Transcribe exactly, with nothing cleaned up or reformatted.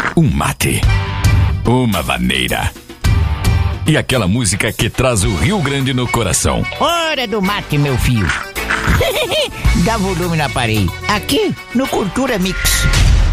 um mate, uma vaneira e aquela música que traz o Rio Grande no coração. Hora do mate, meu filho. Dá volume na parede. Aqui, no Cultura Mix.